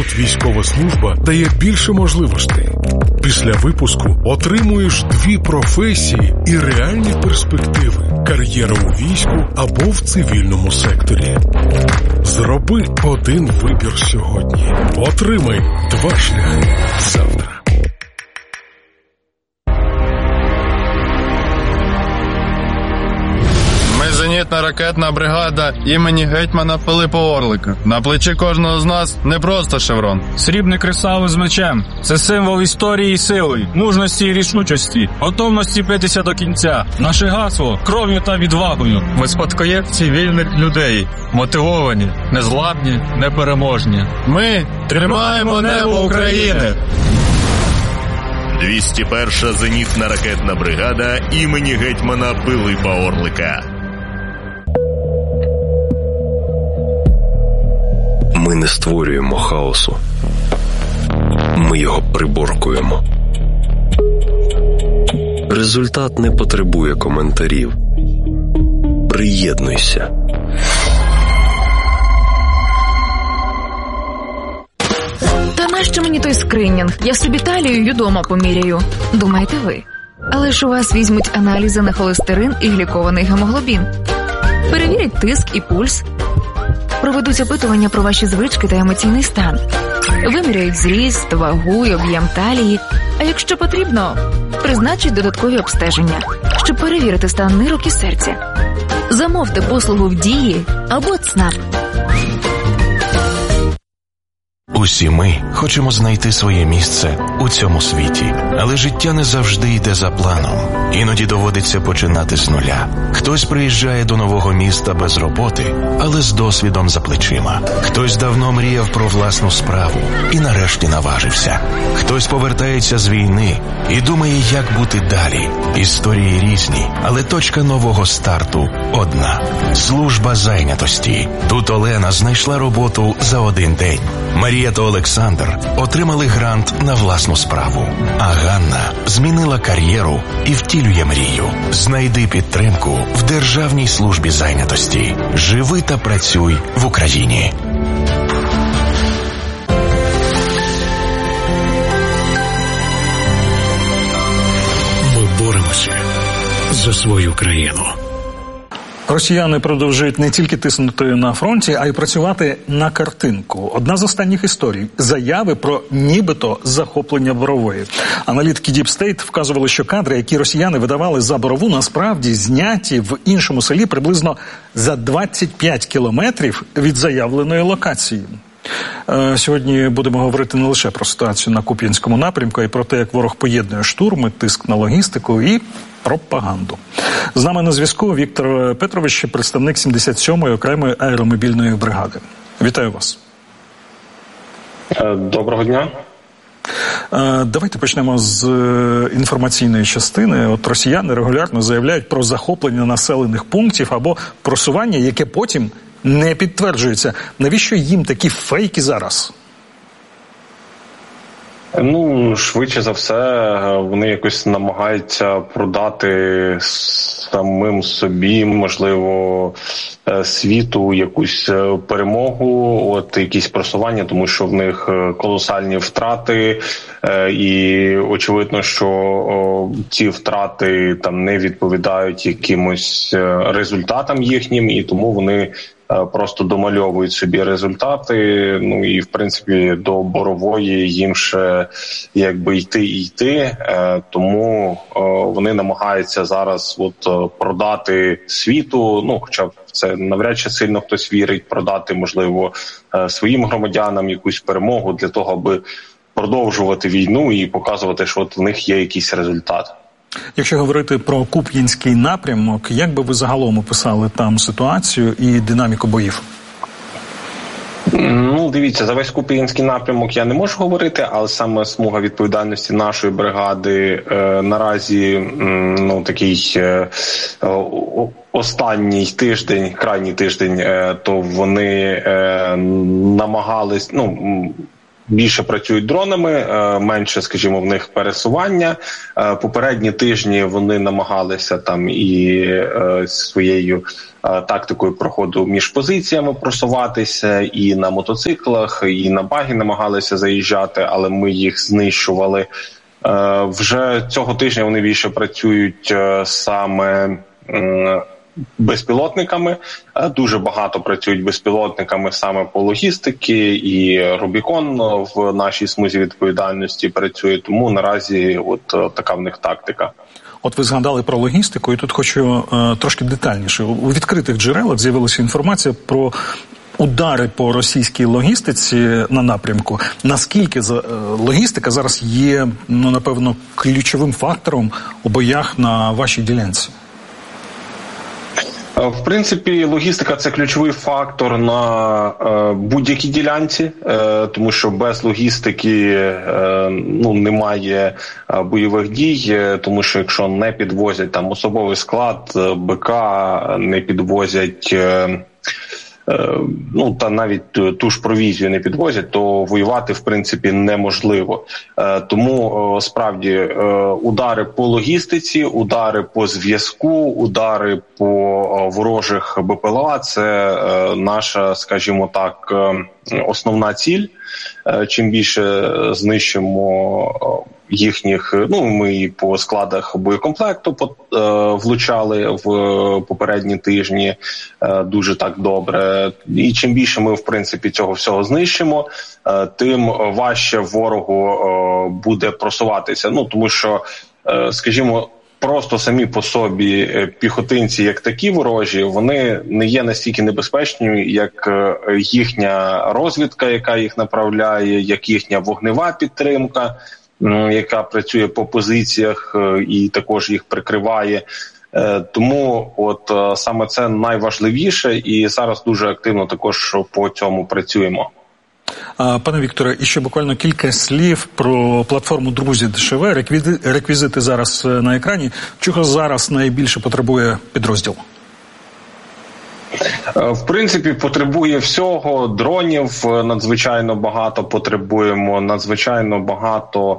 Тут військова служба дає більше можливостей. Після випуску отримуєш 2 професії і реальні перспективи. Кар'єра у війську або в цивільному секторі. Зроби один вибір сьогодні. Отримай 2 шляхи завтра. Зенітна ракетна бригада імені гетьмана Пилипа Орлика. На плечі кожного з нас не просто шеврон. Срібний кресало з мечем – це символ історії і сили, мужності і рішучості, готовності битися до кінця. Наше гасло – кров'ю та відвагою. Ми спадкоємці вільних людей, мотивовані, незламні, непереможні. Ми тримаємо небо України! 201-ша зенітна ракетна бригада імені гетьмана Пилипа Орлика. Ми не створюємо хаосу. Ми його приборкуємо. Результат не потребує коментарів. Приєднуйся. Та нащо мені той скринінг? Я собі талію дома поміряю. Думаєте ви? Але ж у вас візьмуть аналізи на холестерин і глікований гемоглобін. Перевірять тиск і пульс. Проведуть опитування про ваші звички та емоційний стан. Виміряють зріст, вагу і об'єм талії. А якщо потрібно, призначать додаткові обстеження, щоб перевірити стан нирок і серця. Замовте послугу в Дії або ЦНАП. Усі ми хочемо знайти своє місце у цьому світі, але життя не завжди йде за планом. Іноді доводиться починати з нуля. Хтось приїжджає до нового міста без роботи, але з досвідом за плечима. Хтось давно мріяв про власну справу і нарешті наважився. Хтось повертається з війни і думає, як бути далі. Історії різні, але точка нового старту одна. Служба зайнятості. Тут Олена знайшла роботу за один день. Марія та Олександр отримали грант на власну справу. А Ганна змінила кар'єру і втілює мрію. Знайди підтримку в Державній службі зайнятості. Живи та працюй в Україні. Ми боремося за свою країну. Росіяни продовжують не тільки тиснути на фронті, а й працювати на картинку. Одна з останніх історій – заяви про нібито захоплення Борової. Аналітики Deep State вказували, що кадри, які росіяни видавали за Борову, насправді зняті в іншому селі приблизно за 25 кілометрів від заявленої локації. Сьогодні будемо говорити не лише про ситуацію на Куп'янському напрямку, а й про те, як ворог поєднує штурми, тиск на логістику і пропаганду. З нами на зв'язку Віктор Петрович, представник 77-ї окремої аеромобільної бригади. Вітаю вас. Доброго дня. Давайте почнемо з інформаційної частини. От росіяни регулярно заявляють про захоплення населених пунктів або просування, яке потім не підтверджується. Навіщо їм такі фейки зараз? Ну, швидше за все, вони якось намагаються продати самим собі, можливо, світу якусь перемогу, от якісь просування, тому що в них колосальні втрати, і очевидно, що ці втрати там не відповідають якимось результатам їхнім, і тому вони просто домальовують собі результати, ну і в принципі до Борової їм ще якби йти, тому вони намагаються зараз от продати світу, ну хоча це навряд чи сильно хтось вірить, продати можливо своїм громадянам якусь перемогу для того, аби продовжувати війну і показувати, що от в них є якийсь результат. Якщо говорити про Куп'янський напрямок, як би ви загалом описали там ситуацію і динаміку боїв? Ну, дивіться, за весь Куп'янський напрямок я не можу говорити, але саме смуга відповідальності нашої бригади наразі, ну, такий останній тиждень, крайній тиждень, то вони намагались, ну, більше працюють дронами, менше, скажімо, в них пересування. Попередні тижні вони намагалися там і своєю тактикою проходу між позиціями просуватися, і на мотоциклах, і на багі намагалися заїжджати, але ми їх знищували. Вже цього тижня вони більше працюють саме безпілотниками. Дуже багато працюють безпілотниками саме по логістиці, і Рубікон в нашій смузі відповідальності працює, тому наразі така в них тактика. От ви згадали про логістику, і тут хочу трошки детальніше. У відкритих джерелах з'явилася інформація про удари по російській логістиці на напрямку. Наскільки логістика зараз є, напевно, ключовим фактором у боях на вашій ділянці? В принципі, логістика – це ключовий фактор на будь-якій ділянці, тому що без логістики немає бойових дій, тому що якщо не підвозять там особовий склад, БК, не підвозять та навіть ту ж провізію не підвозять, то воювати, в принципі, неможливо. Тому, справді, удари по логістиці, удари по зв'язку, удари по ворожих БПЛА – це наша, скажімо так, основна ціль. Чим більше знищимо їхніх, ми і по складах боєкомплекту влучали в попередні тижні дуже так добре. І чим більше ми, в принципі, цього всього знищимо, тим важче ворогу буде просуватися. Тому що, скажімо, просто самі по собі піхотинці, як такі ворожі, вони не є настільки небезпечними, як їхня розвідка, яка їх направляє, як їхня вогнева підтримка, яка працює по позиціях і також їх прикриває. Тому саме це найважливіше, і зараз дуже активно також по цьому працюємо. Пане Вікторе, і ще буквально кілька слів про платформу «Друзі ДШВ». Реквізити зараз на екрані. Чого зараз найбільше потребує підрозділ? В принципі, потребує всього. Дронів надзвичайно багато потребуємо, надзвичайно багато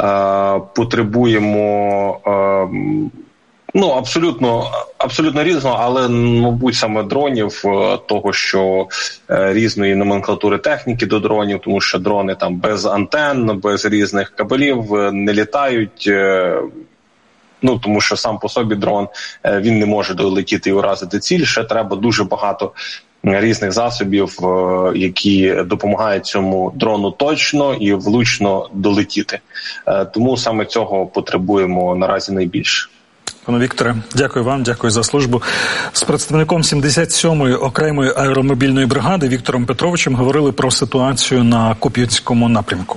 потребуємо абсолютно різного, але, мабуть, саме дронів, того, що різної номенклатури техніки до дронів, тому що дрони там без антенн, без різних кабелів не літають, тому що сам по собі дрон, він не може долетіти і уразити ціль, ще треба дуже багато різних засобів, які допомагають цьому дрону точно і влучно долетіти. Тому саме цього потребуємо наразі найбільше. Пане Вікторе, дякую вам, дякую за службу. З представником 77-ї окремої аеромобільної бригади Віктором Петровичем говорили про ситуацію на Куп'янському напрямку.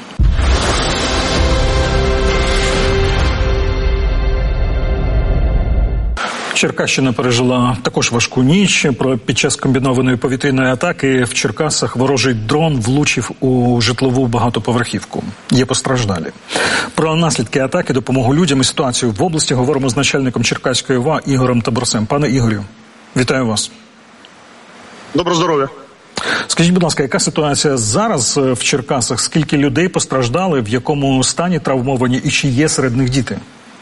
Черкащина пережила також важку ніч. Під час комбінованої повітряної атаки в Черкасах ворожий дрон влучив у житлову багатоповерхівку. Є постраждалі. Про наслідки атаки, допомогу людям і ситуацію в області говоримо з начальником Черкаської ОВА Ігорем Таборцем. Пане Ігорю, вітаю вас. Доброго здоров'я. Скажіть, будь ласка, яка ситуація зараз в Черкасах? Скільки людей постраждали, в якому стані травмовані і чи є серед них діти?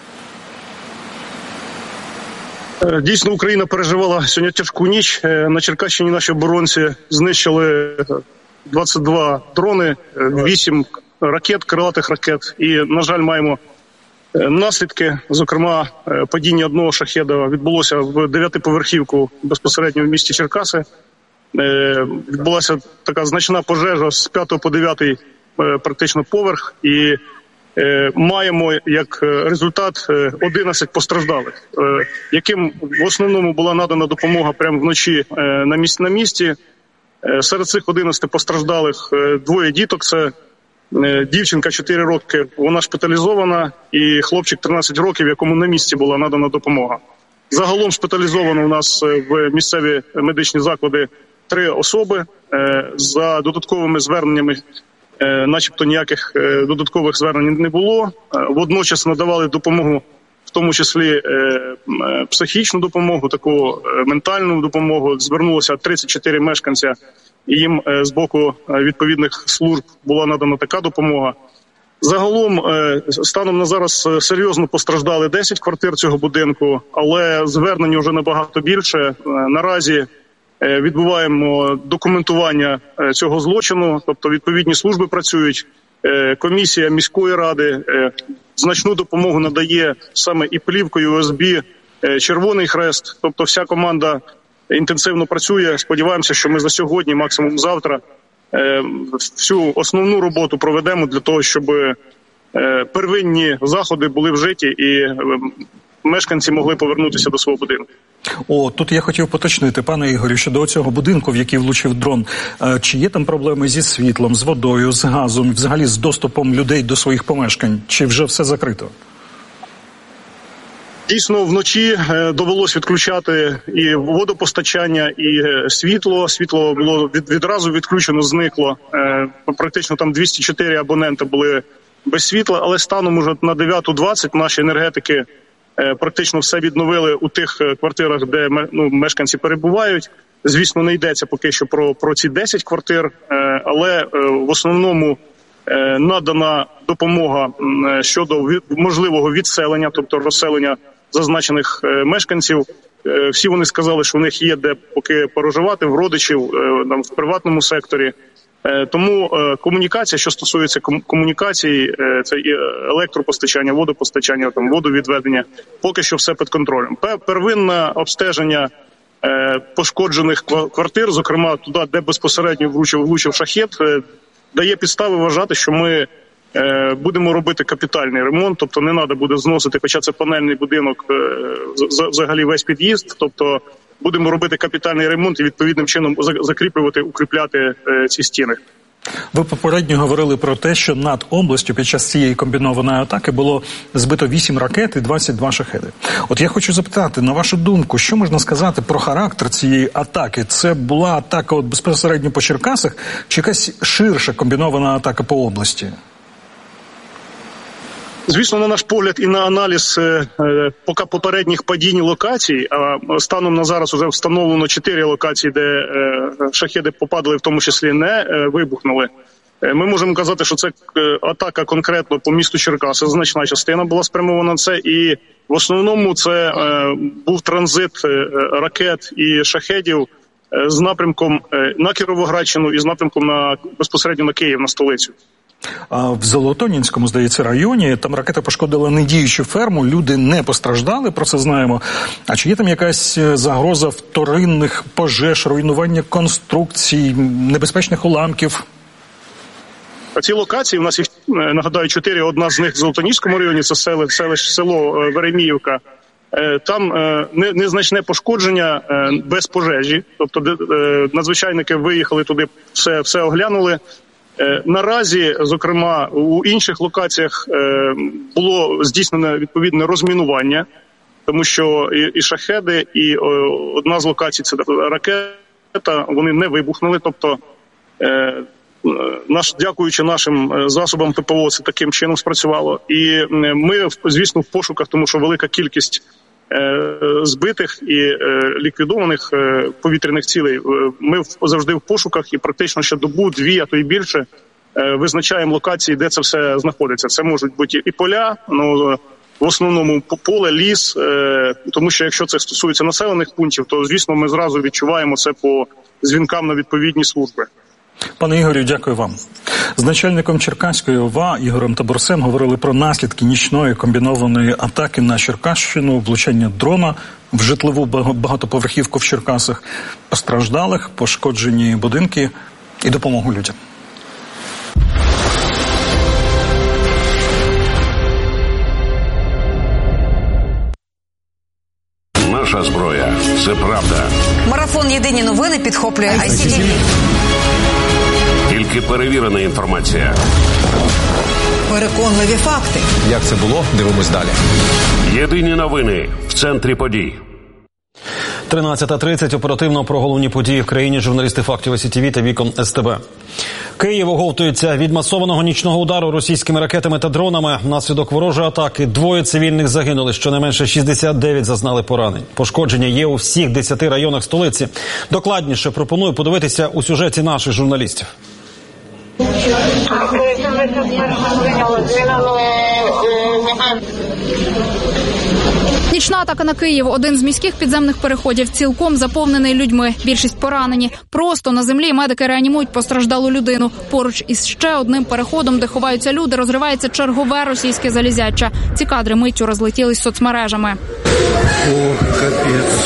Дійсно, Україна переживала сьогодні тяжку ніч. На Черкащині наші оборонці знищили 22 дрони, 8 ракет, крилатих ракет. І, на жаль, маємо наслідки. Зокрема, падіння одного шахеда відбулося в 9-поверхівку безпосередньо в місті Черкаси. Відбулася така значна пожежа з 5 по 9 практично поверх. І маємо як результат 11 постраждалих, яким в основному була надана допомога прямо вночі на місці. Серед цих 11 постраждалих 2 діток. Це дівчинка 4 роки, вона шпиталізована, і хлопчик 13 років, якому на місці була надана допомога. Загалом шпиталізовано у нас в місцеві медичні заклади 3 особи. За додатковими зверненнями начебто ніяких додаткових звернень не було. Водночас надавали допомогу, в тому числі психічну допомогу, таку ментальну допомогу. Звернулося 34 мешканця і їм з боку відповідних служб була надана така допомога. Загалом, станом на зараз серйозно постраждали 10 квартир цього будинку, але звернень вже набагато більше. Наразі відбуваємо документування цього злочину, тобто відповідні служби працюють, комісія міської ради значну допомогу надає саме і плівкою, USB, Червоний Хрест, тобто вся команда інтенсивно працює. Сподіваємося, що ми за сьогодні, максимум завтра, всю основну роботу проведемо для того, щоб первинні заходи були вжиті і мешканці могли повернутися до свого будинку. Тут я хотів поточнити, пане Ігорю, щодо цього будинку, в який влучив дрон. Чи є там проблеми зі світлом, з водою, з газом, взагалі з доступом людей до своїх помешкань? Чи вже все закрито? Дійсно, вночі довелось відключати і водопостачання, і світло. Світло було відразу відключено, зникло. Практично там 204 абоненти були без світла, але станом уже на 9:20 наші енергетики практично все відновили у тих квартирах, де мешканці перебувають. Звісно, не йдеться поки що про ці 10 квартир, але в основному надана допомога щодо можливого відселення, тобто розселення зазначених мешканців. Всі вони сказали, що в них є де поки проживати, в родичів, в приватному секторі. Тому комунікація, що стосується комунікації, це і електропостачання, водопостачання, водовідведення, поки що все під контролем. Первинне обстеження пошкоджених квартир, зокрема туди, де безпосередньо влучив шахед, дає підстави вважати, що ми будемо робити капітальний ремонт, тобто не треба буде зносити, хоча це панельний будинок, взагалі весь під'їзд, тобто будемо робити капітальний ремонт і відповідним чином закріплювати, укріпляти ці стіни. Ви попередньо говорили про те, що над областю під час цієї комбінованої атаки було збито 8 ракет і 22 шахеди. От я хочу запитати, на вашу думку, що можна сказати про характер цієї атаки? Це була атака безпосередньо по Черкасах, чи якась ширша комбінована атака по області? Звісно, на наш погляд і на аналіз поки попередніх падінь локацій, а станом на зараз вже встановлено 4 локації, де шахеди попадали, в тому числі не вибухнули. Ми можемо казати, що це атака конкретно по місту Черкаси, значна частина була спрямована на це, і в основному це був транзит ракет і шахедів з напрямком на Кіровоградщину і з напрямком безпосередньо на Київ, на столицю. А в Золотонінському, здається, районі, там ракета пошкодила недіючу ферму, люди не постраждали, про це знаємо. А чи є там якась загроза вторинних пожеж, руйнування конструкцій, небезпечних уламків? Ці локації, у нас їх, нагадаю, 4, одна з них в Золотоніському районі, це село Вереміївка. Там незначне пошкодження без пожежі, тобто надзвичайники виїхали туди, все оглянули. Наразі, зокрема, у інших локаціях було здійснено відповідне розмінування, тому що і шахеди, і одна з локацій – це ракета, вони не вибухнули, тобто дякуючи нашим засобам ППО, це таким чином спрацювало. І ми, звісно, в пошуках, тому що велика кількість збитих і ліквідованих повітряних цілей, ми завжди в пошуках і практично ще добу, 2, а то і більше визначаємо локації, де це все знаходиться. Це можуть бути і поля, в основному поле, ліс, тому що якщо це стосується населених пунктів, то, звісно, ми зразу відчуваємо це по дзвінкам на відповідні служби. Пане Ігорю, дякую вам. З начальником Черкаської ОВА Ігорем Таборцем говорили про наслідки нічної комбінованої атаки на Черкащину, влучання дрона в житлову багатоповерхівку в Черкасах, постраждалих, пошкоджені будинки і допомогу людям. Наша зброя – це правда. Марафон «Єдині новини» підхоплює ICTV. Тільки перевірена інформація. Переконливі факти. Як це було? Дивимось далі. Єдині новини в центрі подій. 13:30. Оперативно про головні події в країні. Журналісти фактів ICTV та Вікон СТБ. Київ оговтується від масованого нічного удару російськими ракетами та дронами. Внаслідок ворожої атаки 2 цивільних загинули, щонайменше 69 зазнали поранень. Пошкодження є у всіх 10 районах столиці. Докладніше пропоную подивитися у сюжеті наших журналістів. Нічна атака на Київ. Один з міських підземних переходів цілком заповнений людьми. Більшість поранені. Просто на землі медики реанімують постраждалу людину. Поруч із ще одним переходом, де ховаються люди, розривається чергове російське залізяча. Ці кадри миттю розлетілись соцмережами. О, капець.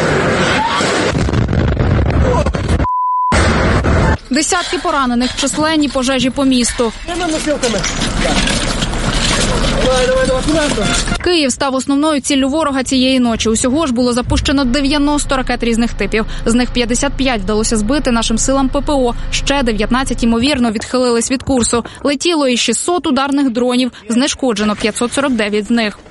Десятки поранених, численні пожежі по місту. Київ став основною ціллю ворога цієї ночі. Усього ж було запущено 90 ракет різних типів. З них 55 вдалося збити нашим силам ППО. Ще 19, ймовірно, відхилились від курсу. Летіло і 600 ударних дронів. Знешкоджено 549 з них.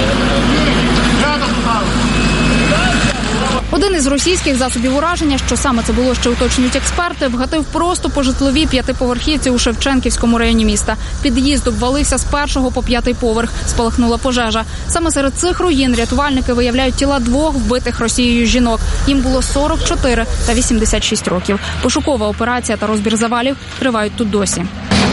Один із російських засобів ураження, що саме це було, ще уточнюють експерти, вгатив просто по житловій 5-поверхівці у Шевченківському районі міста. Під'їзд обвалився з 1-го по 5-й поверх. Спалахнула пожежа. Саме серед цих руїн рятувальники виявляють тіла 2 вбитих Росією жінок. Їм було 44 та 86 років. Пошукова операція та розбір завалів тривають тут досі.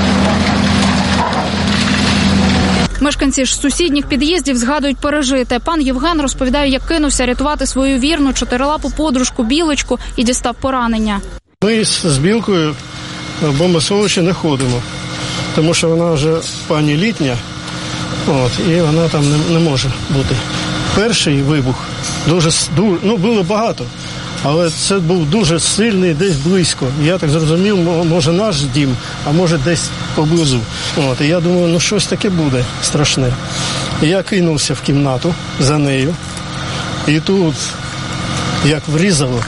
Мешканці ж сусідніх під'їздів згадують пережите. Пан Євген розповідає, як кинувся рятувати свою вірну 4-лапу подружку Білочку і дістав поранення. Ми з Білкою в бомбосховище не ходимо, тому що вона вже пані літня, і вона там не може бути. Перший вибух було багато, але це був дуже сильний, десь близько. Я так зрозумів, може наш дім, а може десь поблизу. І я думаю, щось таке буде страшне. І я кинувся в кімнату за нею, і тут, як врізало,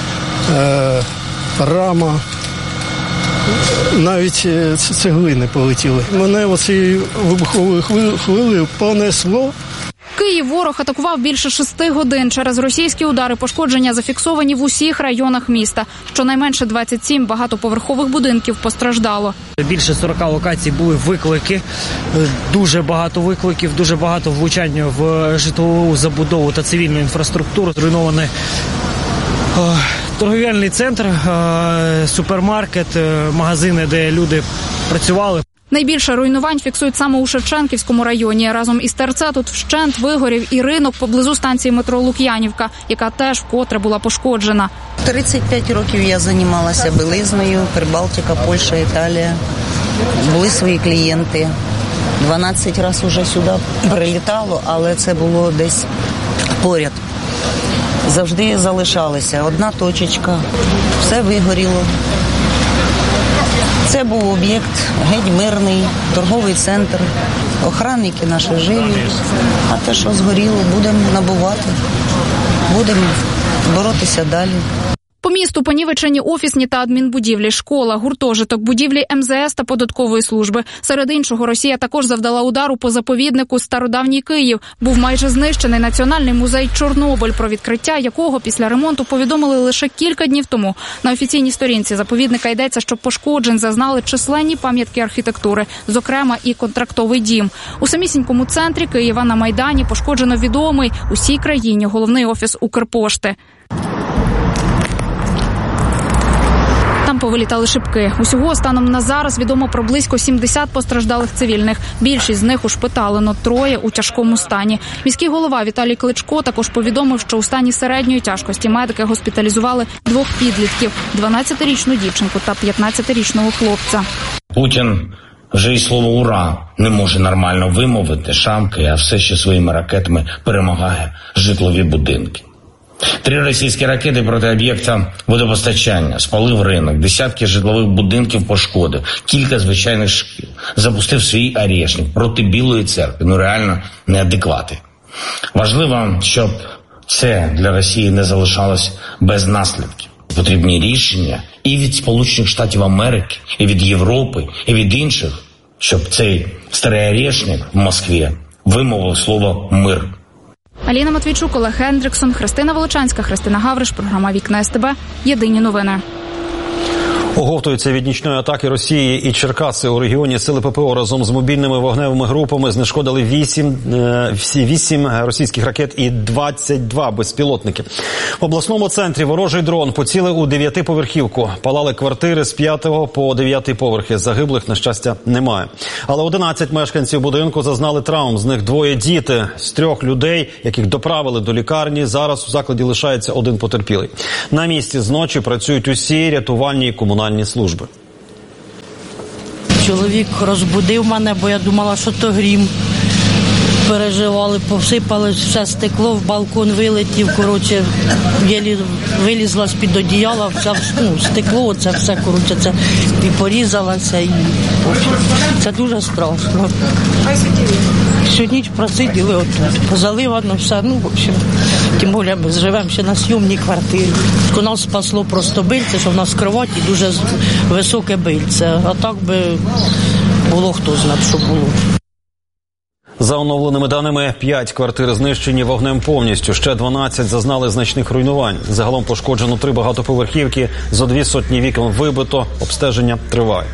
рама, навіть цеглини полетіли. Мене оцією вибуховою хвилею понесло. Київ ворог атакував більше 6 годин. Через російські удари пошкодження зафіксовані в усіх районах міста. Щонайменше 27 багатоповерхових будинків постраждало. Більше 40 локацій були виклики, дуже багато викликів, дуже багато влучань в житлову забудову та цивільну інфраструктуру. Зруйнований торговельний центр, супермаркет, магазини, де люди працювали. Найбільше руйнувань фіксують саме у Шевченківському районі. Разом із ТРЦ тут вщент вигорів і ринок поблизу станції метро Лук'янівка, яка теж вкотре була пошкоджена. 35 років я займалася білизною, Прибалтика, Польща, Італія. Були свої клієнти. 12 разів уже сюди прилітало, але це було десь поряд. Завжди залишалися. Одна точечка, все вигоріло. Це був об'єкт геть мирний, торговий центр, охранники наші живі, а те, що згоріло, будемо набувати, будемо боротися далі. По місту понівечені офісні та адмінбудівлі, школа, гуртожиток, будівлі МЗС та податкової служби. Серед іншого, Росія також завдала удару по заповіднику Стародавній Київ. Був майже знищений Національний музей Чорнобиль, про відкриття якого після ремонту повідомили лише кілька днів тому. На офіційній сторінці заповідника йдеться, що пошкоджень зазнали численні пам'ятки архітектури, зокрема і контрактовий дім. У самісінькому центрі Києва на Майдані пошкоджено відомий усій країні головний офіс Укрпошти. Там повилітали шибки. Усього станом на зараз відомо про близько 70 постраждалих цивільних. Більшість з них ушпиталено, 3 у тяжкому стані. Міський голова Віталій Кличко також повідомив, що у стані середньої тяжкості медики госпіталізували 2 підлітків – 12-річну дівчинку та 15-річного хлопця. Путін вже й слово «ура» не може нормально вимовити, шамкає, а все ще своїми ракетами перемагає житлові будинки. 3 російські ракети проти об'єкта водопостачання, спалив ринок, десятки житлових будинків пошкодив, кілька звичайних шкіл, запустив свій арешник проти Білої церкви, реально неадеквати. Важливо, щоб це для Росії не залишалось без наслідків. Потрібні рішення і від Сполучених Штатів Америки, і від Європи, і від інших, щоб цей старий арешник в Москві вимовив слово «мир». Аліна Матвійчук, Олег Хендриксон, Христина Волочанська, Христина Гавриш, програма «Вікна СТБ». Єдині новини. Оговтуються від нічної атаки Росії і Черкаси. У регіоні сили ППО разом з мобільними вогневими групами знешкодили 8 російських ракет і 22 безпілотники. В обласному центрі ворожий дрон поцілив у 9-поверхівку. Палали квартири з 5-го по 9-й поверхи. Загиблих, на щастя, немає. Але 11 мешканців будинку зазнали травм. З них 2 діти. З 3 людей, яких доправили до лікарні, зараз у закладі лишається 1 потерпілий. На місці зночі працюють усі рятувальні і комунальні служби. Чоловік розбудив мене, бо я думала, що то грім. Переживали, посипалось все стекло, в балкон вилетів, коротше, єлі вилізла з-під одіяла, все, стекло, це все, коротше, це і порізалося, і це дуже страшно. Всю ніч просиділи отут, позаливано все, в общем, тим більше ми живемо ще на зйомній квартирі. Нас спасло просто бильце, що в нас в кроваті дуже високе бильце, а так би було хто знає, що було. За оновленими даними, 5 квартир знищені вогнем повністю, ще 12 зазнали значних руйнувань. Загалом пошкоджено 3 багатоповерхівки, зо 200 вікон вибито, обстеження триває.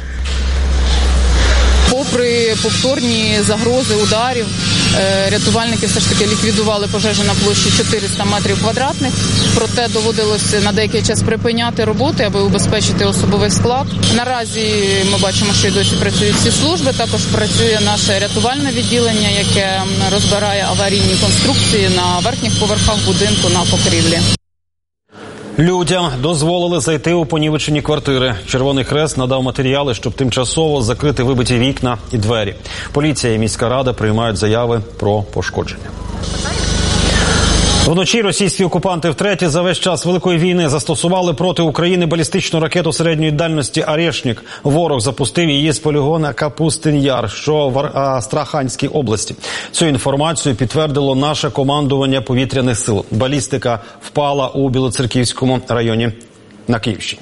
Попри повторні загрози ударів, рятувальники все ж таки ліквідували пожежу на площі 400 метрів квадратних, проте доводилося на деякий час припиняти роботи, аби убезпечити особовий склад. Наразі ми бачимо, що й досі працюють всі служби, також працює наше рятувальне відділення, яке розбирає аварійні конструкції на верхніх поверхах будинку на покрівлі. Людям дозволили зайти у понівечені квартири. Червоний Хрест надав матеріали, щоб тимчасово закрити вибиті вікна і двері. Поліція і міська рада приймають заяви про пошкодження. Вночі російські окупанти втретє за весь час Великої війни застосували проти України балістичну ракету середньої дальності «Орешник». Ворог запустив її з полігона Капустин-Яр, що в Астраханській області. Цю інформацію підтвердило наше командування повітряних сил. Балістика впала у Білоцерківському районі на Київщині.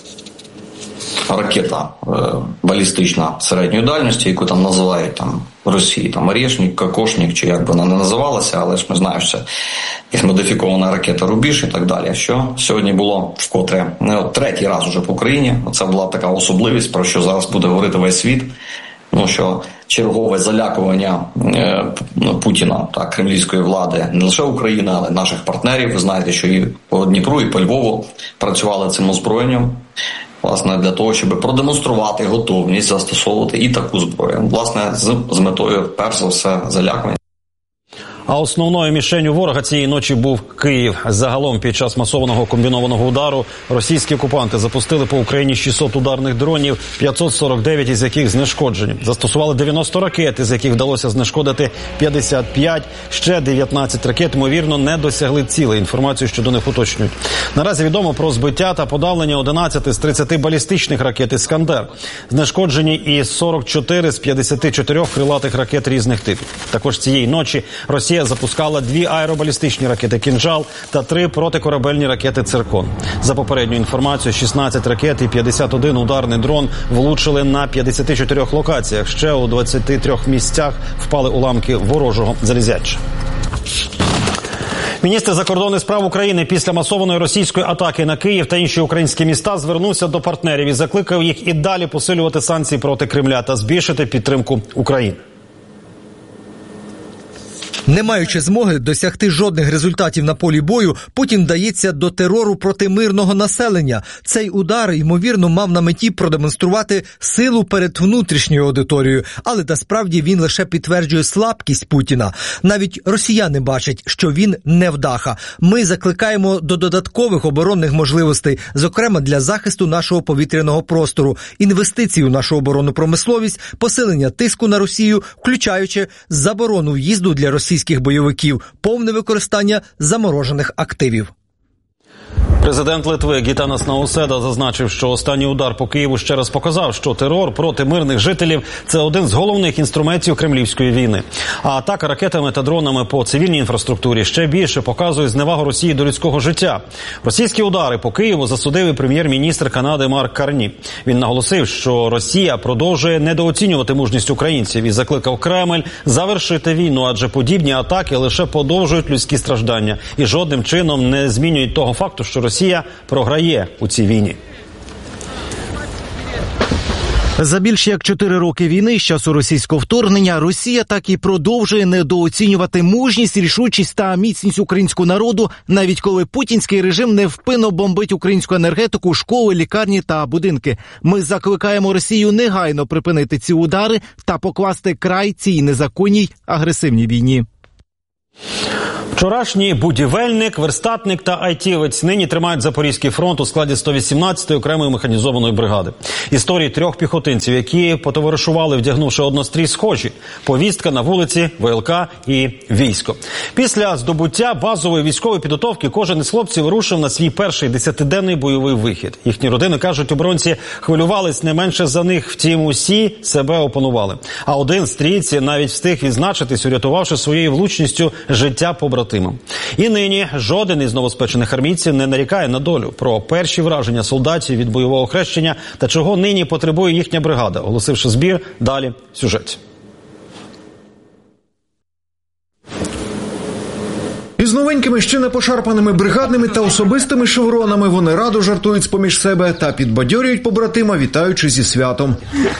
Ракета балістична середньої дальності, яку там називають в Росії «Орешник», «Кокошник», чи як би вона не називалася, але ж ми знаємо, що це модифікована ракета «Рубіж» і так далі. Що сьогодні було вкотре, третій раз уже по Україні. Це була така особливість, про що зараз буде говорити весь світ. Що чергове залякування Путіна та кремлівської влади не лише України, але й наших партнерів. Ви знаєте, що і по Дніпру, і по Львову працювали цим озброєнням. Власне, для того, щоб продемонструвати готовність застосовувати і таку зброю. Власне, з метою, перш за все, залякування. А основною мішенью ворога цієї ночі був Київ. Загалом під час масованого комбінованого удару російські окупанти запустили по Україні 600 ударних дронів, 549 із яких знешкоджені. Застосували 90 ракет, із яких вдалося знешкодити 55. Ще 19 ракет, ймовірно, не досягли цілей. Інформацію щодо них уточнюють. Наразі відомо про збиття та подавлення 11 з 30 балістичних ракет «Іскандер». Знешкоджені і 44 з 54 крилатих ракет різних типів. Також цієї ночі Росія запускала 2 аеробалістичні ракети «Кінжал» та 3 протикорабельні ракети «Циркон». За попередньою інформацією, 16 ракет і 51 ударний дрон влучили на 54 локаціях. Ще у 23 місцях впали уламки ворожого залізяча. Міністр закордонних справ України після масованої російської атаки на Київ та інші українські міста звернувся до партнерів і закликав їх і далі посилювати санкції проти Кремля та збільшити підтримку України. Не маючи змоги досягти жодних результатів на полі бою, Путін вдається до терору проти мирного населення. Цей удар, ймовірно, мав на меті продемонструвати силу перед внутрішньою аудиторією, але насправді він лише підтверджує слабкість Путіна. Навіть росіяни бачать, що він невдаха. Ми закликаємо до додаткових оборонних можливостей, зокрема для захисту нашого повітряного простору, інвестицій у нашу оборонну промисловість, посилення тиску на Росію, включаючи заборону в'їзду для російських бойовиків, повне використання заморожених активів. Президент Литви Гітанас Науседа зазначив, що останній удар по Києву ще раз показав, що терор проти мирних жителів – це один з головних інструментів кремлівської війни. А атака ракетами та дронами по цивільній інфраструктурі ще більше показує зневагу Росії до людського життя. Російські удари по Києву засудив і прем'єр-міністр Канади Марк Карні. Він наголосив, що Росія продовжує недооцінювати мужність українців і закликав Кремль завершити війну, адже подібні атаки лише подовжують людські страждання і жодним чином не змінюють того факту, що Росія програє у цій війні. За більш як 4 роки війни з часу російського вторгнення Росія так і продовжує недооцінювати мужність, рішучість та міцність українського народу, навіть коли путінський режим невпинно бомбить українську енергетику, школи, лікарні та будинки. Ми закликаємо Росію негайно припинити ці удари та покласти край цій незаконній агресивній війні. Вчорашній будівельник, верстатник та айтівець нині тримають Запорізький фронт у складі 118-ї окремої механізованої бригади. Історії 3 піхотинців, які потоваришували, вдягнувши однострій, схожі. Повістка на вулиці, ВЛК і військо. Після здобуття базової військової підготовки кожен із хлопців вирушив на свій перший 10-денний бойовий вихід. Їхні родини, кажуть, оборонці хвилювались не менше за них, втім усі себе опанували. А один з трійці навіть встиг відзначитись, урятувавши своєю влучністю життя побратимам. І нині жоден із новоспечених армійців не нарікає на долю. Про перші враження солдатів від бойового хрещення та чого нині потребує їхня бригада, оголосивши збір, далі в сюжеті. Із новенькими, ще не пошарпаними бригадними та особистими шевронами вони радо жартують з-поміж себе та підбадьорюють побратима, вітаючи зі святом.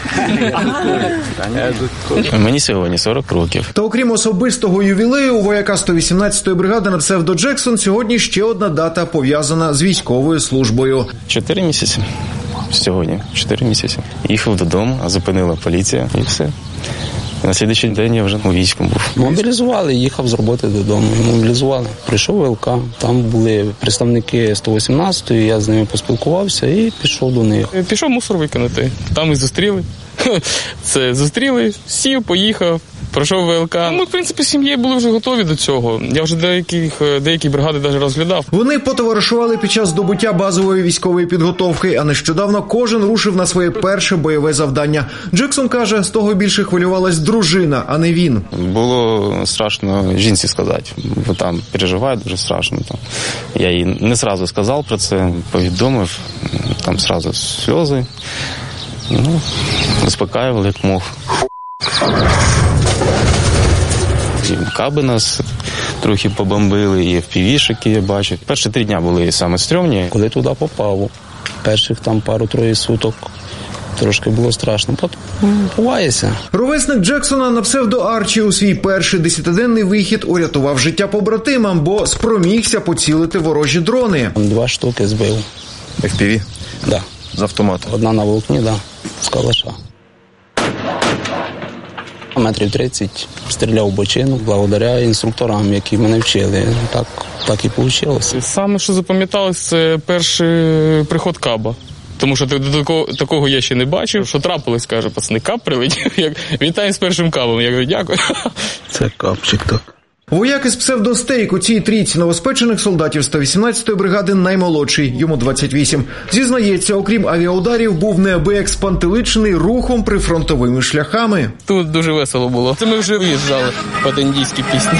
Мені сьогодні 40 років. Та окрім особистого ювілею, у вояка 118-ї бригади на псевдо Джексон сьогодні ще одна дата, пов'язана з військовою службою. 4 місяці. Сьогодні 4 місяці. Їхав додому, а зупинила поліція і все. На слідчий день я вже у війську був. Мобілізували, їхав з роботи додому. Мобілізували. Прийшов ВЛК, там були представники 118-ї, я з ними поспілкувався і пішов до них. Пішов мусор викинути, там і зустріли. Це зустріли, сів, поїхав, пройшов ВЛК. Ми, в принципі, з сім'єю були вже готові до цього. Я вже деякі бригади навіть розглядав. Вони потоваришували під час здобуття базової військової підготовки, а нещодавно кожен рушив на своє перше бойове завдання. Джексон каже, з того більше хвилювалась дружина, а не він. Було страшно жінці сказати, бо там переживає дуже страшно. Я їй не одразу сказав про це, повідомив, там одразу сльози. Ну, успокаювали, як мог. І каби нас трохи побомбили, і FPV-шики я бачив. Перші 3 дні були саме стрьомні. Коли туди попав, перших там пару-троє суток, трошки було страшно. Потім бувається. Ровесник Джексона на псевдо Арчі у свій перший 10-денний вихід урятував життя побратимам, бо спромігся поцілити ворожі дрони. 2 штуки збив. FPV? Да. З автомату? Одна на Волкні, да, з калаша. Метрів 30 стріляв в бочину, благодаря інструкторам, які мене вчили. Так і вийшло. Саме, що запам'яталось, це перший приход каба. Тому що такого я ще не бачив. Що трапилось, каже, пацани, каб прилетів. Вітаю з першим кабом. Я кажу, дякую. Це капчик, так. Вояк із псевдостейк у цій трійці новоспечених солдатів 118-ї бригади наймолодший, йому 28. Зізнається, окрім авіаударів, був неабияк спантеличений рухом прифронтовими шляхами. Тут дуже весело було. Це ми вже виїжджали під індійські пісні.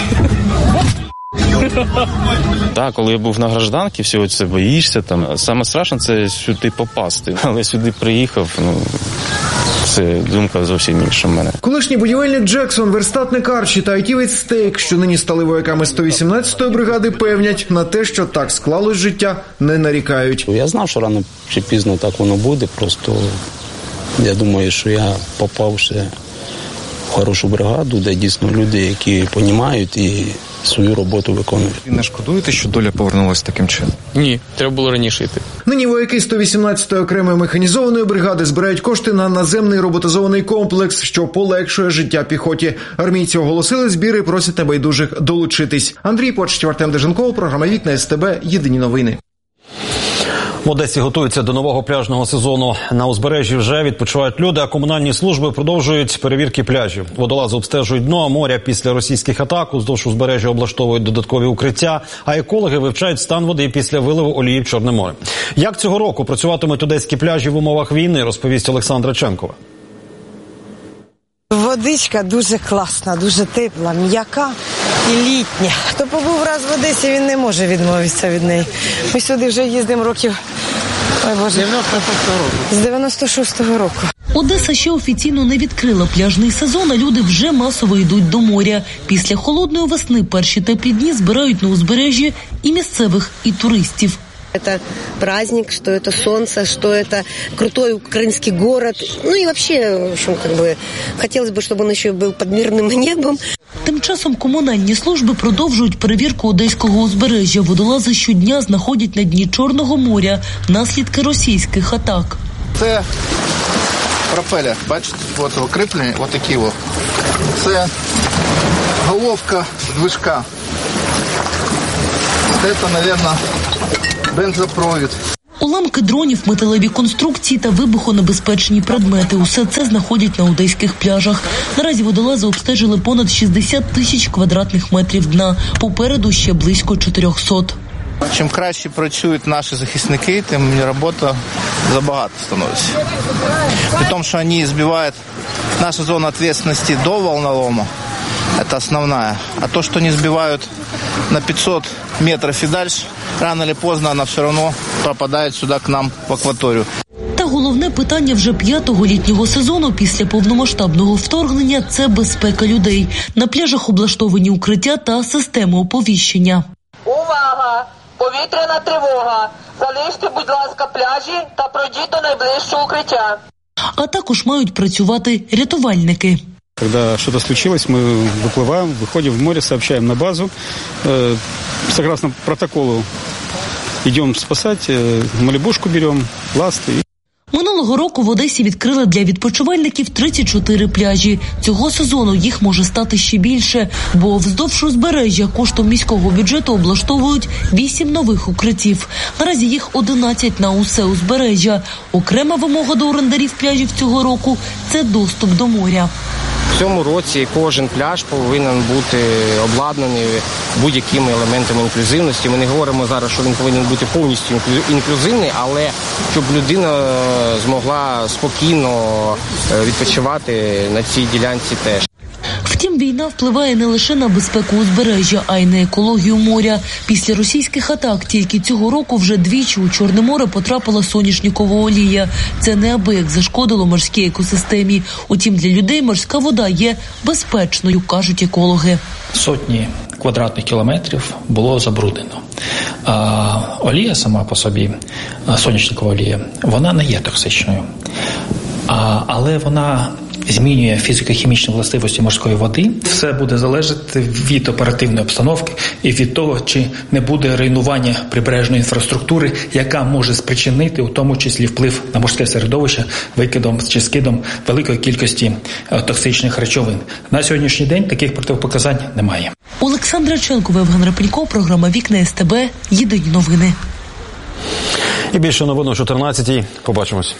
Так, коли я був на гражданці, всього це боїшся. Саме страшне – це сюди попасти. Але сюди приїхав, це думка зовсім інша в мене. Колишній будівельник Джексон, верстатник Арчі та айтівець Стейк, що нині стали вояками 118-ї бригади, певнять, на те, що так склалось життя, не нарікають. Я знав, що рано чи пізно так воно буде, просто я думаю, що я попав ще в хорошу бригаду, де дійсно люди, які розуміють і свою роботу виконують. Ви не шкодуєте, що доля повернулася таким чином? Ні, треба було раніше йти. Нині вояки 118-ї окремої механізованої бригади збирають кошти на наземний роботизований комплекс, що полегшує життя піхоті. Армійці оголосили збір і просять небайдужих долучитись. Андрій Почтів, Артем Деженков, програма «Вікна СТБ», єдині новини. В Одесі готуються до нового пляжного сезону. На узбережжі вже відпочивають люди, а комунальні служби продовжують перевірки пляжів. Водолази обстежують дно моря після російських атак, уздовж узбережжя облаштовують додаткові укриття, а екологи вивчають стан води після виливу олії в Чорне море. Як цього року працюватимуть одеські пляжі в умовах війни, розповість Олександра Ченкова. Водичка дуже класна, дуже тепла, м'яка і літня. Хто побув раз в Одесі, він не може відмовитися від неї. Ми сюди вже їздимо років, з 96-го року. Одеса ще офіційно не відкрила пляжний сезон, а люди вже масово йдуть до моря. Після холодної весни перші теплі дні збирають на узбережжі і місцевих, і туристів. Это праздник, что это солнце, что это крутой украинский город. Ну и вообще, в общем, хотелось бы, чтобы он еще был под мирным небом. Тим часом комунальні служби продовжують перевірку одеського узбережжя. Водолази щодня знаходять на дні Чорного моря наслідки російських атак. Це пропелер, бачите, от укріплені, от такі. Це головка движка. Це, мабуть, бензопровід. Уламки дронів, металеві конструкції та вибухонебезпечні предмети. Усе це знаходять на одеських пляжах. Наразі водолази обстежили понад 60 тисяч квадратних метрів дна. Попереду ще близько 400. Чим краще працюють наші захисники, тим робота забагато становиться. При тому, що вони збивають нашу зону відповідальності до волнолома, це основне. А то, що вони збивають на 500 метрів і далі, рано чи пізно вона все одно попадає сюди, к нам, в акваторію. Та головне питання вже 5-го літнього сезону після повномасштабного вторгнення – це безпека людей. На пляжах облаштовані укриття та системи оповіщення. Увага! Повітряна тривога! Залиште, будь ласка, пляжі та пройдіть до найближчого укриття. А також мають працювати рятувальники. Когда что-то случилось, мы выплываем, выходим в море, сообщаем на базу. Согласно протоколу идем спасать, малибушку берем, ласты. Минулого року в Одесі відкрили для відпочивальників 34 пляжі. Цього сезону їх може стати ще більше, бо вздовж узбережжя коштом міського бюджету облаштовують 8 нових укриттів. Наразі їх 11 на усе узбережжя. Окрема вимога до орендарів пляжів цього року – це доступ до моря. В цьому році кожен пляж повинен бути обладнаний будь-якими елементами інклюзивності. Ми не говоримо зараз, що він повинен бути повністю інклюзивний, але щоб людина змогла спокійно відпочивати на цій ділянці теж. Втім, війна впливає не лише на безпеку узбережжя, а й на екологію моря. Після російських атак тільки цього року вже двічі у Чорне море потрапила соняшникова олія. Це неабияк зашкодило морській екосистемі. Утім, для людей морська вода є безпечною, кажуть екологи. Сотні квадратних кілометрів було забруднено. Олія сама по собі, соняшникова олія, вона не є токсичною. Але вона змінює фізико-хімічні властивості морської води. Все буде залежати від оперативної обстановки і від того, чи не буде руйнування прибережної інфраструктури, яка може спричинити у тому числі вплив на морське середовище викидом чи скидом великої кількості токсичних речовин. На сьогоднішній день таких протипоказань немає. Олександра Ченкова, Євген Рапілько, програма «Вікна СТБ», єдині новини. І більше новин о 14-й. Побачимось.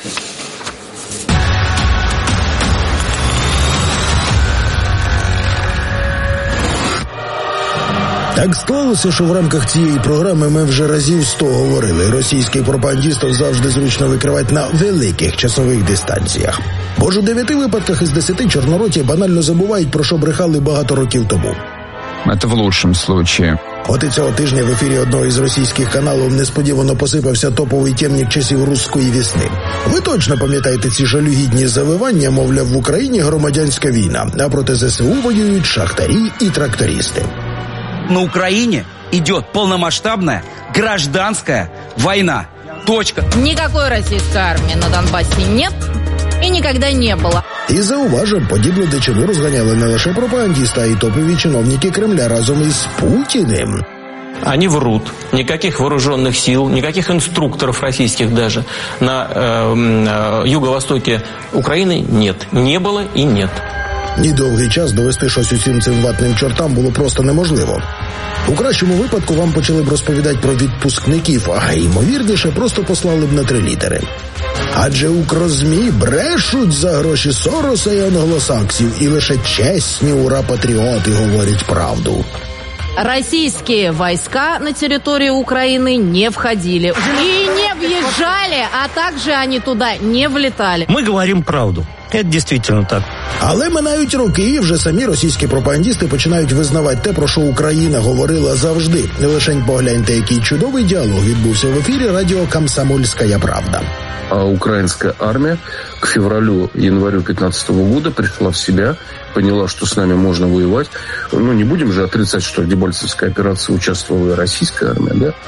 Так склалося, що в рамках цієї програми ми вже разів 100 говорили. Російських пропагандистів завжди зручно викривати на великих часових дистанціях. Бо ж у 9 випадках із 10 чорнороті банально забувають, про що брехали багато років тому. Це в лучшому випадку. От і цього тижня в ефірі одного із російських каналів несподівано посипався топовий темник часів руської весни. Ви точно пам'ятаєте ці жалюгідні завивання, мовляв, в Україні громадянська війна, а проти ЗСУ воюють шахтарі і трактористи. На Украине идет полномасштабная гражданская война. Точка. Никакой российской армии на Донбассе нет и никогда не было. І зауважимо, подібну дичину розганяли не лише пропагандисти, а й топові чиновники Кремля разом із Путіним. Они врут. Никаких вооруженных сил, никаких инструкторов российских даже на юго-востоке Украины нет. Не было и нет. Ні довгий час довести щось усім цим ватним чортам було просто неможливо. У кращому випадку вам почали б розповідати про відпускників, а ймовірніше просто послали б на 3 літери. Адже укрзмі брешуть за гроші Сороса і англосаксів, і лише чесні ура-патріоти говорять правду. Российские войска на территорию Украины не входили. И не въезжали, а также они туда не влетали. Мы говорим правду. Це дійсно так. Але минають роки, і вже самі російські пропагандисти починають визнавати те, про що Україна говорила завжди. Лишень погляньте, який чудовий діалог відбувся в ефірі радіо «Комсомольська правда». А украинская армия к февралю-январю 2015 года пришла в себя, поняла, что с нами можно воевать. Ну, не будем же отрицать, что в Дебальцевской операции участвовала и российская армия, да?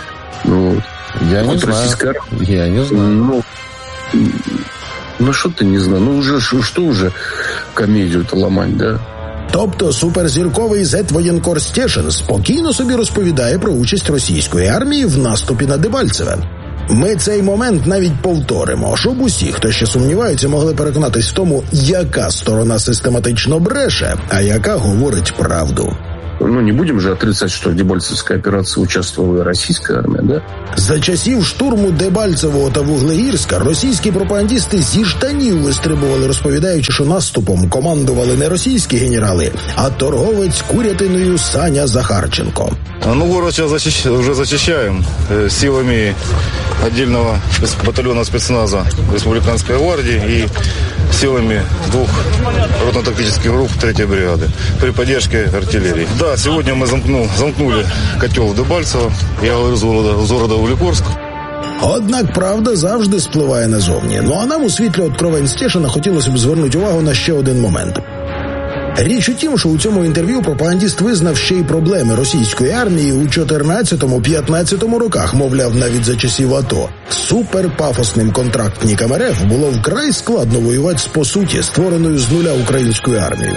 Ну, я не знаю. Я не знаю. Ну, что ты не знаю? Ну, уже, что уже комедию-то ломать, да? Тобто суперзірковий зет-воєнкор Стешин спокійно собі розповідає про участь російської армії в наступі на Дебальцеве. Ми цей момент навіть повторимо, щоб усі, хто ще сумніваються, могли переконатись в тому, яка сторона систематично бреше, а яка говорить правду. Ну, не будем же отрицать, что в Дебальцевской операции участвовала и российская армия, да? За часів штурму Дебальцевого та Вуглеїрська російські пропагандісти зі штанів вистрибували, розповідаючи, що наступом командували не російські генерали, а торговець курятиною Саня Захарченко. Ну, город сейчас уже зачищаем силами отдельного батальона спецназа Республиканской гвардии и силами 2 ротно-тактических групп 3-й бригады при поддержке артиллерии. Да, сегодня мы замкнули котел в Дебальцево, я говорю з города Улікорськ. Однак правда завжди спливає назовні. Ну а нам у світлі откровень Стешина хотілося б звернути увагу на ще один момент. Річ у тім, що у цьому інтерв'ю пропагандіст визнав ще й проблеми російської армії у 14-15 роках, мовляв, навіть за часів АТО. Суперпафосним контрактникам РФ було вкрай складно воювати з, по суті, створеною з нуля українською армією.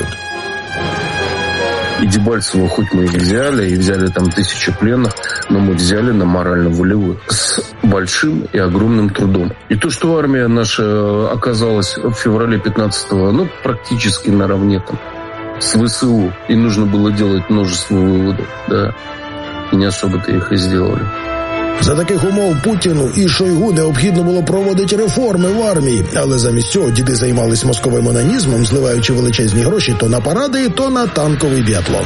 И Дебальцево хоть мы и взяли там 1000 пленных, но мы взяли на морально-волевую с большим и огромным трудом. И то, что армия наша оказалась в феврале 15-го, ну, практически наравне там с ВСУ, и нужно было делать множество выводов, да, и не особо-то их и сделали. За таких умов Путіну і Шойгу необхідно було проводити реформи в армії, але замість цього діди займались мозковим онанізмом, зливаючи величезні гроші то на паради, то на танковий біатлон.